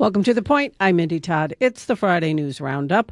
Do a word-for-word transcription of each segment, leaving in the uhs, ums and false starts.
Welcome to The Point. I'm Mindy Todd. It's the Friday News Roundup.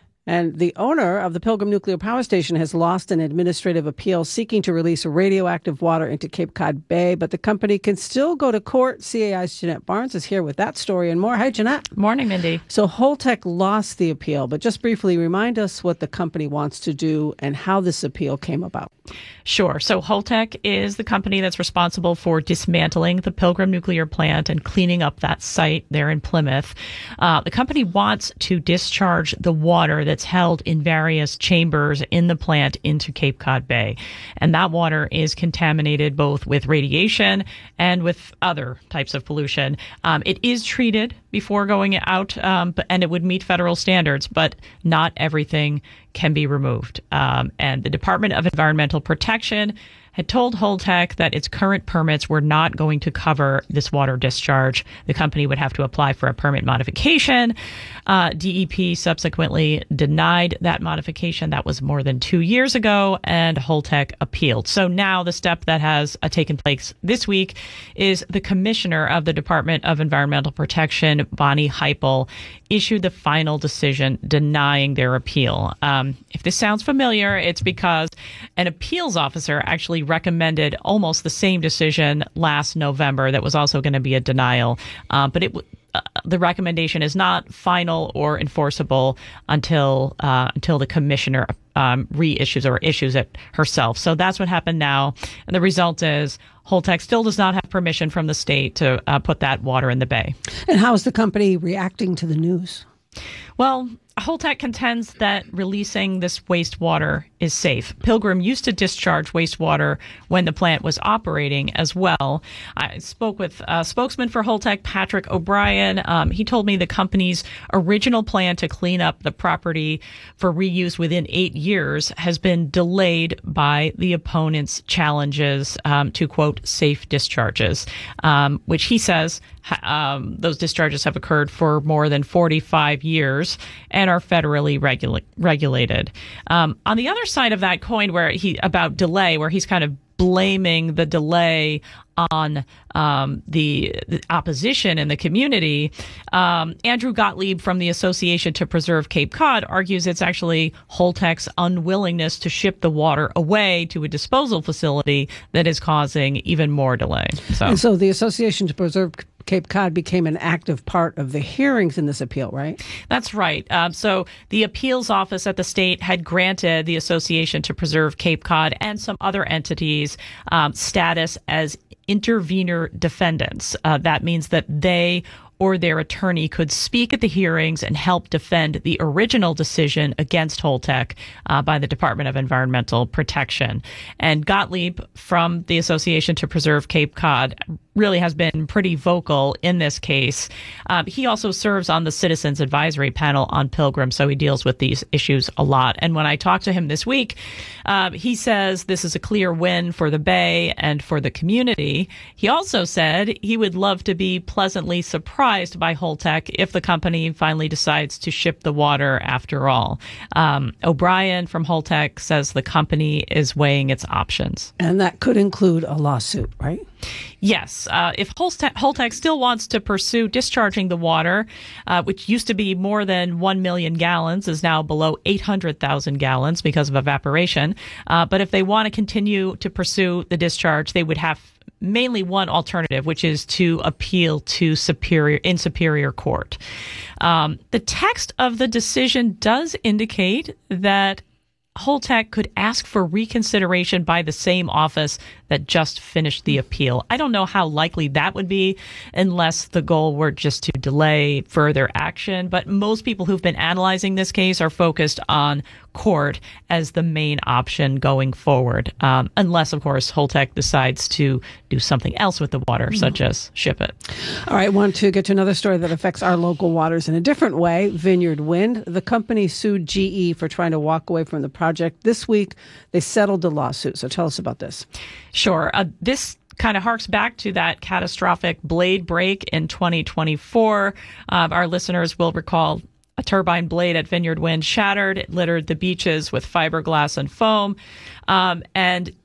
And the owner of the Pilgrim Nuclear Power Station has lost an administrative appeal seeking to release radioactive water into Cape Cod Bay, but the company can still go to court. C A I's Jeanette Barnes is here with that story and more. Hi, Jeanette. Morning, Mindy. So Holtec lost the appeal, but just briefly remind us what the company wants to do and how this appeal came about. Sure. So Holtec is the company that's responsible for dismantling the Pilgrim nuclear plant and cleaning up that site there in Plymouth. Uh, the company wants to discharge the water that's held in various chambers in the plant into Cape Cod Bay. And that water is contaminated both with radiation and with other types of pollution. Um, it is treated before going out, um, and it would meet federal standards, but not everything can be removed. Um, and the Department of Environmental Protection had told Holtec that its current permits were not going to cover this water discharge. The company would have to apply for a permit modification. Uh, D E P subsequently denied that modification. That was more than two years ago, and Holtec appealed. So now the step that has uh, taken place this week is the commissioner of the Department of Environmental Protection, Bonnie Heupel, issued the final decision denying their appeal. Um, if this sounds familiar, it's because an appeals officer actually recommended almost the same decision last November that was also going to be a denial. Uh, but it uh, the recommendation is not final or enforceable until uh, until the commissioner um, reissues or issues it herself. So that's what happened now. And the result is Holtec still does not have permission from the state to uh, put that water in the bay. And how is the company reacting to the news? Well, Holtec contends that releasing this wastewater is safe. Pilgrim used to discharge wastewater when the plant was operating as well. I spoke with a spokesman for Holtec, Patrick O'Brien. Um, he told me the company's original plan to clean up the property for reuse within eight years has been delayed by the opponent's challenges um, to, quote, safe discharges, um, which he says um, those discharges have occurred for more than forty-five years and are federally regula- regulated. Um, on the other side of that coin, where he about delay, where he's kind of blaming the delay on um, the, the opposition in the community, um, Andrew Gottlieb from the Association to Preserve Cape Cod argues it's actually Holtec's unwillingness to ship the water away to a disposal facility that is causing even more delay. So, and so the Association to Preserve Cape Cod became an active part of the hearings in this appeal, right? That's right. Um, so the appeals office at the state had granted the Association to Preserve Cape Cod and some other entities um, status as intervenor defendants. Uh, that means that they or their attorney could speak at the hearings and help defend the original decision against Holtec uh, by the Department of Environmental Protection. And Gottlieb from the Association to Preserve Cape Cod really has been pretty vocal in this case. Um, he also serves on the Citizens Advisory Panel on Pilgrim, so he deals with these issues a lot. And when I talked to him this week, uh, he says this is a clear win for the Bay and for the community. He also said he would love to be pleasantly surprised by Holtec if the company finally decides to ship the water after all. Um, O'Brien from Holtec says the company is weighing its options. And that could include a lawsuit, right? Yes. Uh, if Holtec, Holtec still wants to pursue discharging the water, uh, which used to be more than one million gallons, is now below eight hundred thousand gallons because of evaporation. Uh, but if they want to continue to pursue the discharge, they would have mainly one alternative, which is to appeal to superior in superior court. Um, the text of the decision does indicate that Holtec could ask for reconsideration by the same office that just finished the appeal. I don't know how likely that would be unless the goal were just to delay further action. But most people who've been analyzing this case are focused on court as the main option going forward, um, unless, of course, Holtec decides to do something else with the water, mm. such as ship it. All right, I want to get to another story that affects our local waters in a different way. Vineyard Wind. The company sued G E for trying to walk away from the project. This week, they settled the lawsuit. So tell us about this. Sure. Uh, this kind of harks back to that catastrophic blade break in twenty twenty-four. Uh, our listeners will recall a turbine blade at Vineyard Wind shattered. It littered the beaches with fiberglass and foam. Um, and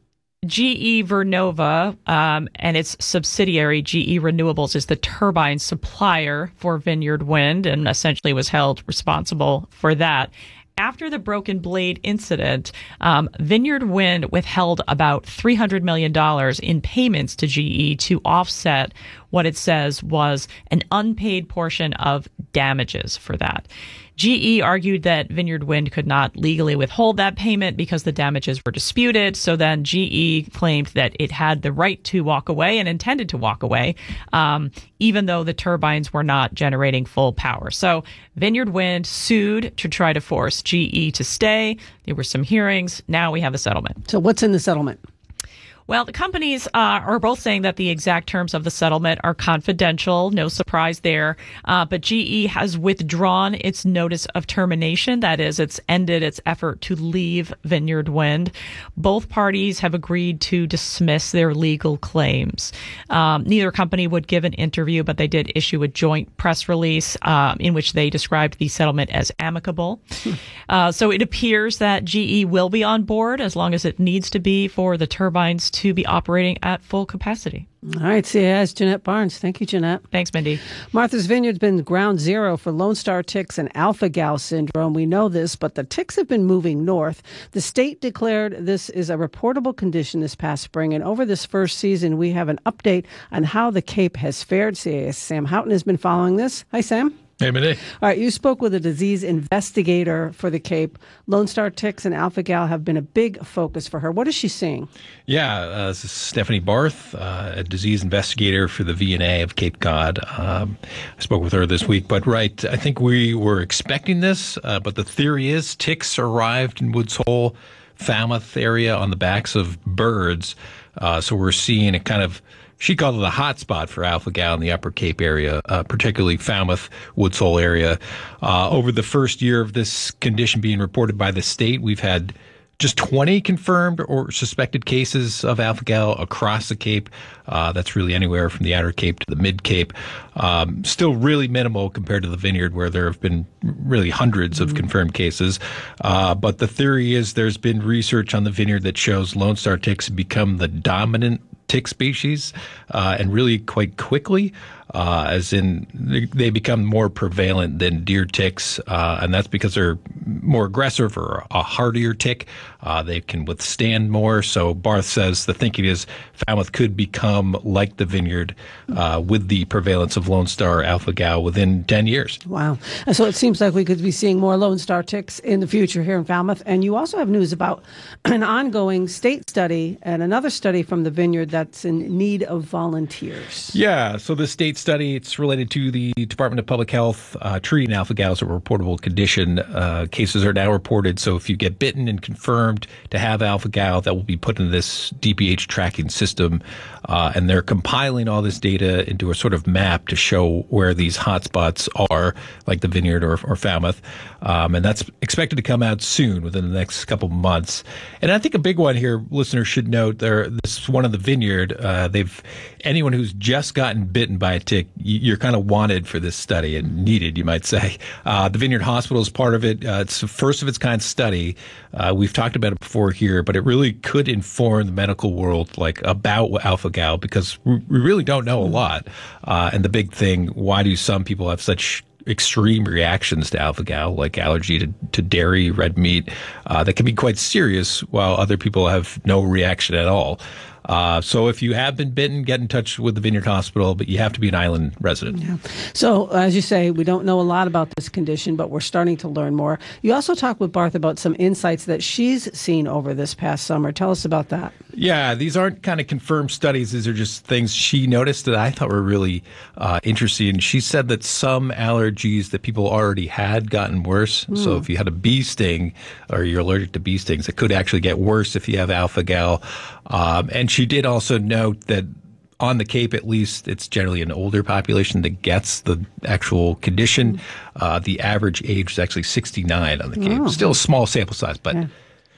G E Vernova um, and its subsidiary G E Renewables is the turbine supplier for Vineyard Wind and essentially was held responsible for that. After the broken blade incident, um, Vineyard Wind withheld about three hundred million dollars in payments to G E to offset what it says was an unpaid portion of damages for that. G E argued that Vineyard Wind could not legally withhold that payment because the damages were disputed. So then G E claimed that it had the right to walk away and intended to walk away, um, even though the turbines were not generating full power. So Vineyard Wind sued to try to force G E to stay. There were some hearings. Now we have a settlement. So what's in the settlement? Well, the companies uh, are both saying that the exact terms of the settlement are confidential. No surprise there. Uh, but G E has withdrawn its notice of termination. That is, it's ended its effort to leave Vineyard Wind. Both parties have agreed to dismiss their legal claims. Um, neither company would give an interview, but they did issue a joint press release uh, in which they described the settlement as amicable. uh, so it appears that G E will be on board as long as it needs to be for the turbines to be operating at full capacity. All right, C A I's Jeanette Barnes. Thank you, Jeanette. Thanks, Mindy. Martha's Vineyard's been ground zero for Lone Star ticks and alpha-gal syndrome. We know this, but the ticks have been moving north. The state declared this is a reportable condition this past spring, and over this first season, we have an update on how the Cape has fared. C A I's Sam Houghton has been following this. Hi, Sam. Hey, Mindy. All right, you spoke with a disease investigator for the Cape. Lone Star ticks and alpha-gal have been a big focus for her. What is she seeing? Yeah, uh, this is Stephanie Barth, uh, a disease investigator for the V N A of Cape Cod. Um, I spoke with her this week. But, right, I think we were expecting this, uh, but the theory is ticks arrived in Woods Hole, Falmouth area on the backs of birds. Uh, so we're seeing a kind of, she called it a hot spot for alpha-gal in the Upper Cape area, uh, particularly Falmouth, Woods Hole area. Uh, over the first year of this condition being reported by the state, we've had just twenty confirmed or suspected cases of alpha-gal across the Cape. Uh, that's really anywhere from the Outer Cape to the Mid-Cape. Um, still really minimal compared to the Vineyard, where there have been really hundreds of mm-hmm. confirmed cases. Uh, but the theory is there's been research on the Vineyard that shows Lone Star ticks have become the dominant tick species, uh, and really quite quickly, uh, as in they become more prevalent than deer ticks, uh, and that's because they're more aggressive or a hardier tick. Uh, they can withstand more. So Barth says the thinking is Falmouth could become like the Vineyard uh, with the prevalence of Lone Star alpha-gal within ten years. Wow. And so it seems like we could be seeing more Lone Star ticks in the future here in Falmouth. And you also have news about an ongoing state study and another study from the Vineyard that's in need of volunteers. Yeah. So the state study, it's related to the Department of Public Health uh, treating alpha-gal as a reportable condition. Uh, cases are now reported. So if you get bitten and confirmed to have alpha-gal, that will be put into this D P H tracking system. Uh, and they're compiling all this data into a sort of map to show where these hotspots are, like the Vineyard or, or Falmouth. Um, and that's expected to come out soon, within the next couple of months. And I think a big one here, listeners should note, there, this one of the Vineyard, uh, they've anyone who's just gotten bitten by a tick, you're kind of wanted for this study and needed, you might say. Uh, the Vineyard Hospital is part of it. Uh, it's the first of its kind study. Uh, we've talked about it before here, but it really could inform the medical world, like, about alpha-gal, because we really don't know a lot. Uh, and the big thing, why do some people have such extreme reactions to alpha-gal, like allergy to, to dairy, red meat, uh, that can be quite serious, while other people have no reaction at all. Uh, so if you have been bitten, get in touch with the Vineyard Hospital, but you have to be an island resident. Yeah. So, as you say, we don't know a lot about this condition, but we're starting to learn more. You also talked with Barth about some insights that she's seen over this past summer. Tell us about that. Yeah, these aren't kind of confirmed studies. These are just things she noticed that I thought were really uh, interesting. She said that some allergies that people already had gotten worse. Mm. So if you had a bee sting or you're allergic to bee stings, it could actually get worse if you have alpha-gal. Um, and she did also note that on the Cape, at least, it's generally an older population that gets the actual condition. Uh, the average age is actually sixty-nine on the Cape. Oh. Still a small sample size, but... Yeah.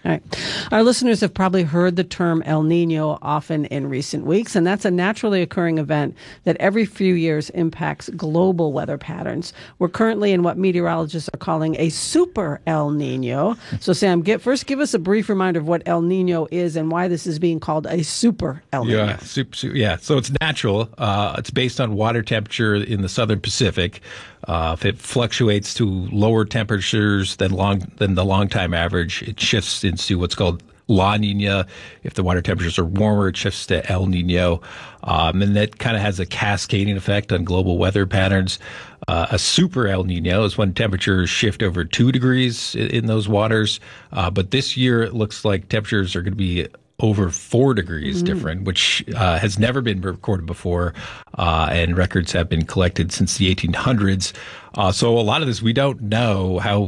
All right. Our listeners have probably heard the term El Nino often in recent weeks, and that's a naturally occurring event that every few years impacts global weather patterns. We're currently in what meteorologists are calling a super El Nino. So, Sam, get, first give us a brief reminder of what El Nino is and why this is being called a super El Nino. Yeah, super, super, yeah. So it's natural. Uh, it's based on water temperature in the southern Pacific. Uh, if it fluctuates to lower temperatures than long than the long time average, it shifts into what's called La Nina. If the water temperatures are warmer, it shifts to El Nino. Um, and that kind of has a cascading effect on global weather patterns. Uh, a super El Nino is when temperatures shift over two degrees in, in those waters. Uh, but this year, it looks like temperatures are going to be over four degrees mm-hmm. different, which uh, has never been recorded before, uh, and records have been collected since the eighteen hundreds. Uh, so a lot of this, we don't know how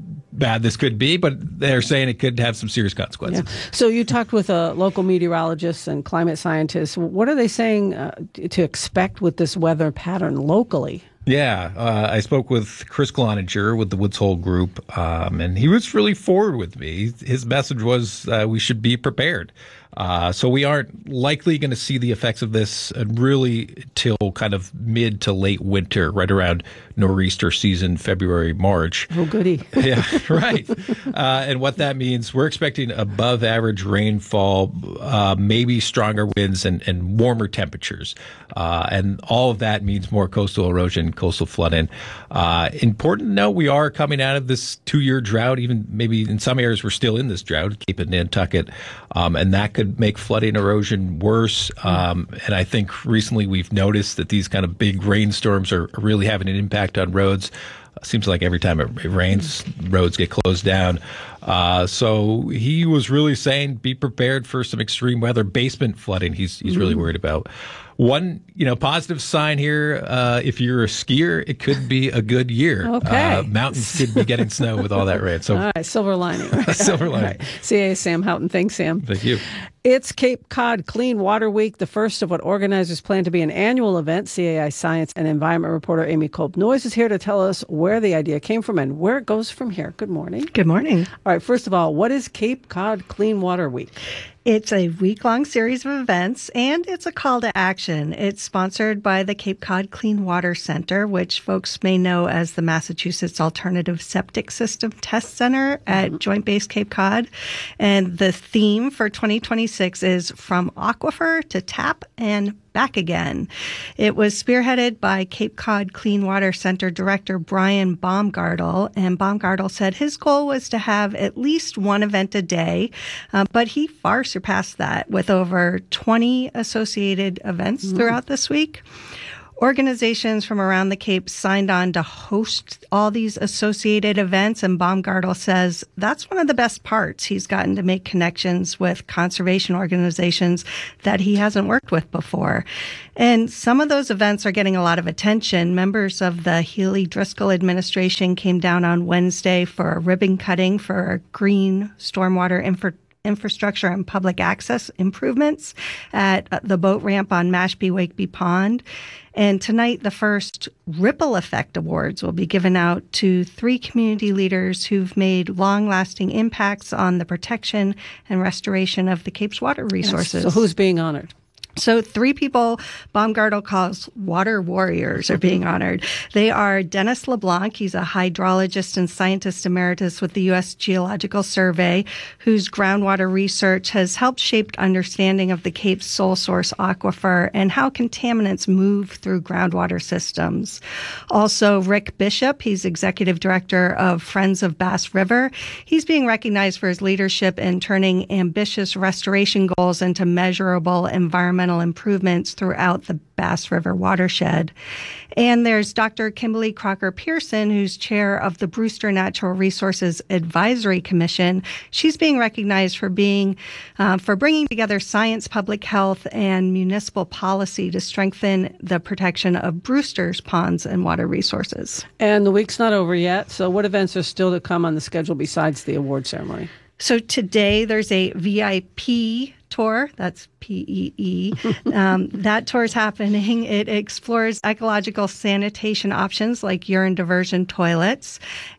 bad this could be, but they're saying it could have some serious consequences. Yeah. So you talked with uh, local meteorologists and climate scientists. What are they saying uh, to expect with this weather pattern locally? Yeah, uh, I spoke with Chris Cloninger with the Woods Hole Group, um, and he was really forward with me. His message was uh, we should be prepared. Uh, so we aren't likely going to see the effects of this really till kind of mid to late winter, right around nor'easter season, February, March. Oh, goody. Yeah, right. Uh, and what that means, we're expecting above average rainfall, uh, maybe stronger winds and, and warmer temperatures. Uh, and all of that means more coastal erosion, coastal flooding. Uh, important to note, we are coming out of this two-year drought. Even maybe in some areas we're still in this drought, Cape and Nantucket, um, and that could make flooding erosion worse. Um, and I think recently we've noticed that these kind of big rainstorms are really having an impact on roads. It seems like every time it rains, roads get closed down. Uh, so he was really saying, be prepared for some extreme weather, basement flooding. He's he's really worried about. One, you know, positive sign here, uh, if you're a skier, it could be a good year. Okay. Uh, mountains could be getting snow with all that rain. So, all right, silver lining. Right? Silver lining. Right. C A A Sam Houghton. Thanks, Sam. Thank you. It's Cape Cod Clean Water Week, the first of what organizers plan to be an annual event. C A I science and environment reporter Amy Kolb-Noyes is here to tell us where the idea came from and where it goes from here. Good morning. Good morning. All right, first of all, what is Cape Cod Clean Water Week? It's a week-long series of events, and it's a call to action. It's sponsored by the Cape Cod Clean Water Center, which folks may know as the Massachusetts Alternative Septic System Test Center at mm-hmm. Joint Base Cape Cod. And the theme for twenty twenty-six is From Aquifer to Tap and Back Again. It was spearheaded by Cape Cod Clean Water Center Director Brian Baumgartel, and Baumgartel said his goal was to have at least one event a day, uh, but he far surpassed that with over twenty associated events mm. throughout this week. Organizations from around the Cape signed on to host all these associated events, and Baumgartel says that's one of the best parts. He's gotten to make connections with conservation organizations that he hasn't worked with before. And some of those events are getting a lot of attention. Members of the Healy Driscoll administration came down on Wednesday for a ribbon cutting for green stormwater infrastructure. infrastructure and public access improvements at the boat ramp on Mashpee Wakeby Pond. And tonight, the first Ripple Effect Awards will be given out to three community leaders who've made long-lasting impacts on the protection and restoration of the Cape's water resources. Yes. So who's being honored? So three people Baumgartel calls water warriors are being honored. They are Dennis LeBlanc. He's a hydrologist and scientist emeritus with the U S Geological Survey, whose groundwater research has helped shape understanding of the Cape's sole source aquifer and how contaminants move through groundwater systems. Also, Rick Bishop. He's executive director of Friends of Bass River. He's being recognized for his leadership in turning ambitious restoration goals into measurable environmental improvements throughout the Bass River watershed. And there's Doctor Kimberly Crocker Pearson, who's chair of the Brewster Natural Resources Advisory Commission. She's being recognized for being, uh, for bringing together science, public health, and municipal policy to strengthen the protection of Brewster's ponds and water resources. And the week's not over yet, so what events are still to come on the schedule besides the award ceremony? So today there's a V I P tour. That's P E E. Um, that tour is happening. It explores ecological sanitation options like urine diversion toilets.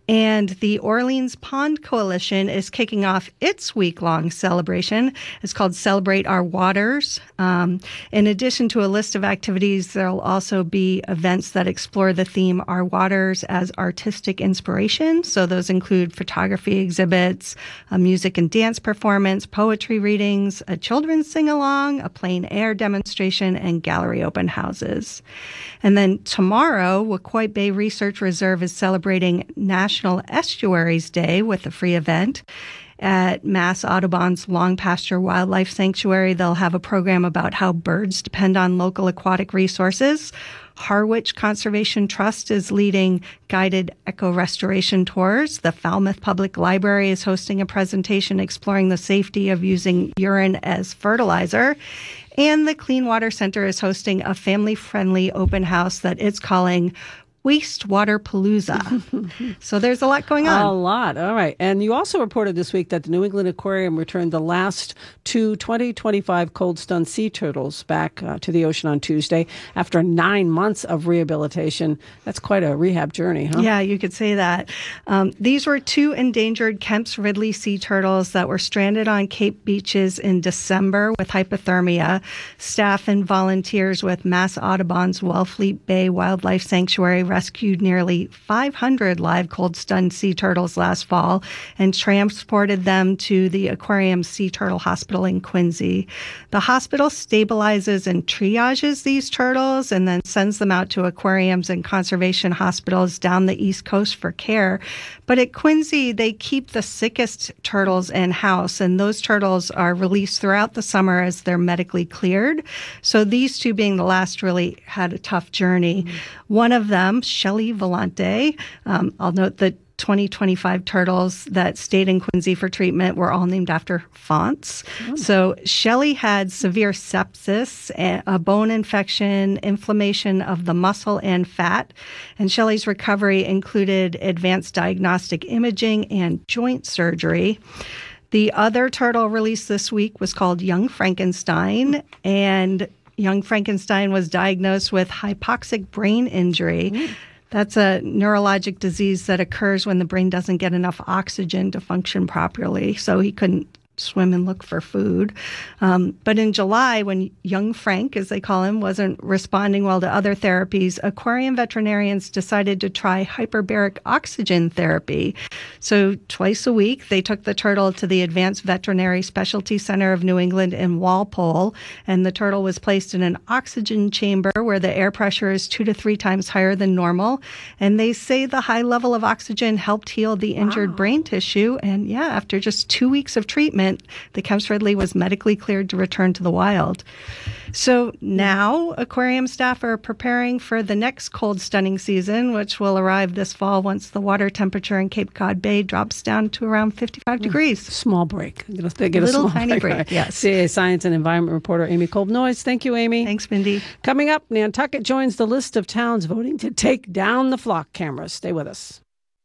And the Orleans Pond Coalition is kicking off its week-long celebration. It's called Celebrate Our Waters. Um, in addition to a list of activities, there'll also be events that explore the theme Our Waters as artistic inspiration. So those include photography exhibits, a music and dance performance, poetry readings, a children's sing-along, a plein air demonstration, and gallery open houses. And then tomorrow, Wacoit Bay Research Reserve is celebrating National Estuaries Day with a free event. At Mass Audubon's Long Pasture Wildlife Sanctuary, they'll have a program about how birds depend on local aquatic resources. Harwich Conservation Trust is leading guided eco-restoration tours. The Falmouth Public Library is hosting a presentation exploring the safety of using urine as fertilizer. And the Clean Water Center is hosting a family-friendly open house that it's calling Wastewater Palooza. So there's a lot going on. A lot. All right. And you also reported this week that the New England Aquarium returned the last two twenty twenty-five cold stun sea turtles back uh, to the ocean on Tuesday after nine months of rehabilitation. That's quite a rehab journey, huh? Yeah, you could say that. Um, these were two endangered Kemp's Ridley sea turtles that were stranded on Cape beaches in December with hypothermia. Staff and volunteers with Mass Audubon's Wellfleet Bay Wildlife Sanctuary rescued nearly five hundred live cold-stunned sea turtles last fall and transported them to the Aquarium Sea Turtle Hospital in Quincy. The hospital stabilizes and triages these turtles and then sends them out to aquariums and conservation hospitals down the East Coast for care. But at Quincy, they keep the sickest turtles in-house, and those turtles are released throughout the summer as they're medically cleared. So these two being the last really had a tough journey. Mm-hmm. One of them, Shelley Vellante, um, I'll note that twenty twenty-five turtles that stayed in Quincy for treatment were all named after fonts. Oh. So Shelley had severe sepsis, a bone infection, inflammation of the muscle and fat, and Shelley's recovery included advanced diagnostic imaging and joint surgery. The other turtle released this week was called Young Frankenstein, and Young Frankenstein was diagnosed with hypoxic brain injury. Mm. That's a neurologic disease that occurs when the brain doesn't get enough oxygen to function properly. So he couldn't swim and look for food. Um, but in July, when young Frank, as they call him, wasn't responding well to other therapies, aquarium veterinarians decided to try hyperbaric oxygen therapy. So twice a week, they took the turtle to the Advanced Veterinary Specialty Center of New England in Walpole, and the turtle was placed in an oxygen chamber where the air pressure is two to three times higher than normal. And they say the high level of oxygen helped heal the injured wow. brain tissue. And yeah, after just two weeks of treatment, the Kemp's Ridley was medically cleared to return to the wild. So now aquarium staff are preparing for the next cold stunning season, which will arrive this fall once the water temperature in Cape Cod Bay drops down to around fifty-five mm. degrees. Small break. Get a, get a little small tiny break, break. yes. C A A Science and Environment reporter Amy Kolb-Noyes. Thank you, Amy. Thanks, Mindy. Coming up, Nantucket joins the list of towns voting to take down the flock cameras. Stay with us.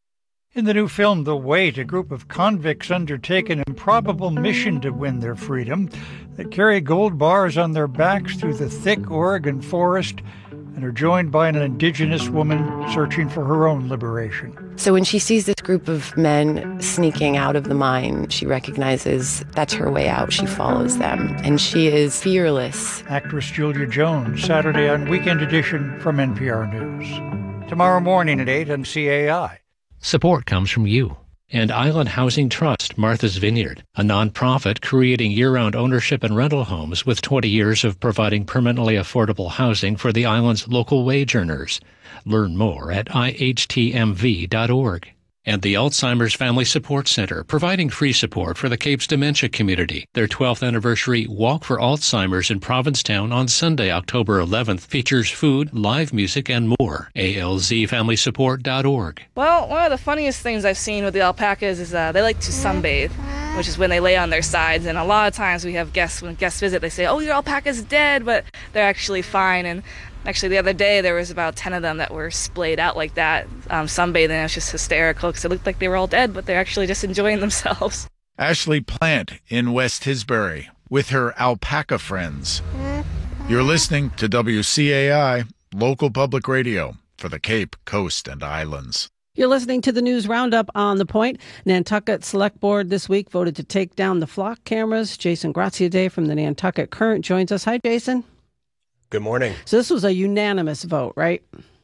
In the new film, The Wait, a group of convicts undertake an improbable mission to win their freedom. They carry gold bars on their backs through the thick Oregon forest and are joined by an indigenous woman searching for her own liberation. So when she sees this group of men sneaking out of the mine, she recognizes that's her way out. She follows them, and she is fearless. Actress Julia Jones, Saturday on Weekend Edition from N P R News. Tomorrow morning at eight on C A I. Support comes from you and Island Housing Trust, Martha's Vineyard, a nonprofit creating year-round ownership and rental homes with twenty years of providing permanently affordable housing for the island's local wage earners. Learn more at I H T M V dot org. And the Alzheimer's Family Support Center, providing free support for the Cape's dementia community. Their twelfth anniversary Walk for Alzheimer's in Provincetown on Sunday, October eleventh, features food, live music, and more. A L Z family support dot org. Well, one of the funniest things I've seen with the alpacas is uh, they like to sunbathe, which is when they lay on their sides. And a lot of times we have guests, when guests visit, they say, oh, your alpaca's dead, but they're actually fine. And actually, the other day, there was about ten of them that were splayed out like that, um, sunbathing. It was just hysterical because it looked like they were all dead, but they're actually just enjoying themselves. Ashley Plant in West Tisbury with her alpaca friends. You're listening to W C A I, local public radio for the Cape, Coast, and Islands. You're listening to the News Roundup on The Point. Nantucket Select Board this week voted to take down the flock cameras. Jason Graziadei from the Nantucket Current joins us. Hi, Jason. Good morning. So this was a unanimous vote, right?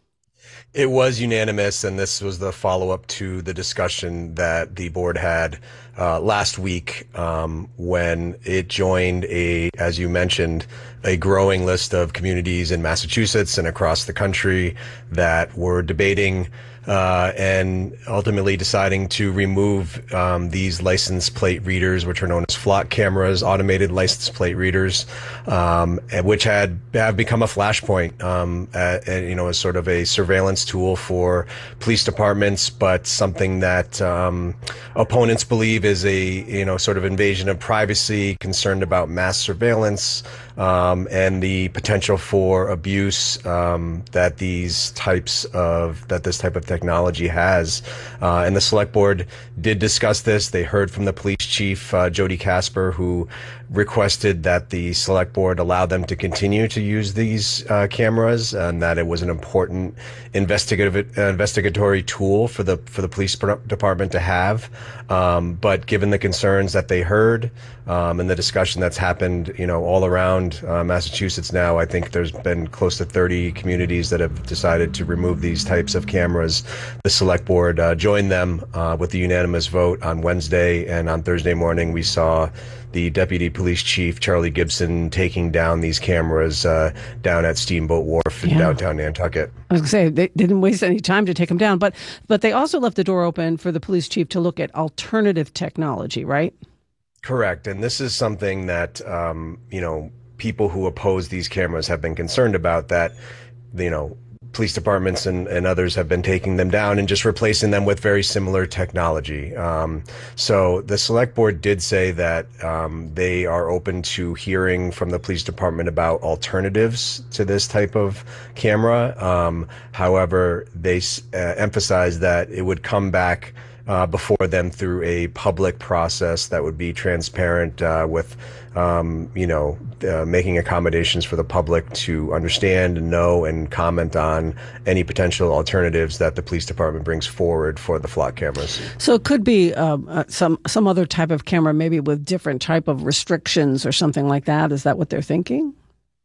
It was unanimous, and this was the follow-up to the discussion that the board had uh, last week um, when it joined a, as you mentioned, a growing list of communities in Massachusetts and across the country that were debating uh, and ultimately deciding to remove um, these license plate readers, which are known as flock cameras, automated license plate readers, um, which had have become a flashpoint, um, at, at, you know, as sort of a surveillance tool for police departments, but something that um, opponents believe is a, you know, sort of invasion of privacy, concerned about mass surveillance, um, and the potential for abuse um, that these types of that this type of technology has. Uh, and the select board did discuss this. They heard from the police chief, uh, Jody Casper, who requested that the select board allow them to continue to use these uh, cameras, and that it was an important investigative uh, investigatory tool for the for the police department to have. Um, but given the concerns that they heard um, and the discussion that's happened, you know, all around uh, Massachusetts now, I think there's been close to thirty communities that have decided to remove these types of cameras. The select board uh, joined them uh, with the unanimous vote on Wednesday, and on Thursday morning we saw the deputy police chief, Charlie Gibson, taking down these cameras uh, down at Steamboat Wharf in yeah. downtown Nantucket. I was going to say, they didn't waste any time to take them down, but but they also left the door open for the police chief to look at alternative technology, right? Correct. And this is something that, um, you know, people who oppose these cameras have been concerned about, that, you know, police departments and, and others have been taking them down and just replacing them with very similar technology. Um, so the select board did say that um, they are open to hearing from the police department about alternatives to this type of camera. Um, however, they uh, emphasized that it would come back Uh, before them through a public process that would be transparent, uh, with, um, you know, uh, making accommodations for the public to understand and know and comment on any potential alternatives that the police department brings forward for the flock cameras. So it could be um, uh, some some other type of camera, maybe with different type of restrictions or something like that. Is that what they're thinking?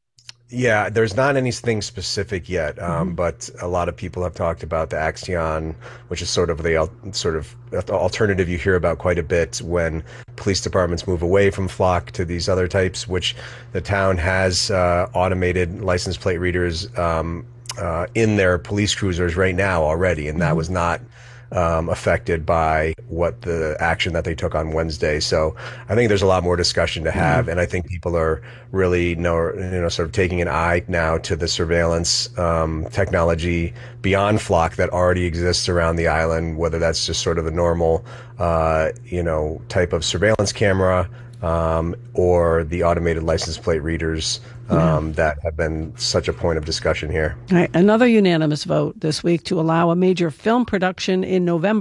Yeah, there's not anything specific yet, um, Mm-hmm. but a lot of people have talked about the Axion, which is sort of the al- sort of alternative you hear about quite a bit when police departments move away from flock to these other types, which the town has uh, automated license plate readers um, uh, in their police cruisers right now already, and that was not Um, affected by what the action that they took on Wednesday. So I think there's a lot more discussion to have, mm-hmm. and I think people are really, know, you know, sort of taking an eye now to the surveillance um, technology beyond flock that already exists around the island, whether that's just sort of the normal, uh, you know, type of surveillance camera, um, or the automated license plate readers um, yeah. that have been such a point of discussion here. All right, another unanimous vote this week to allow a major film production in November.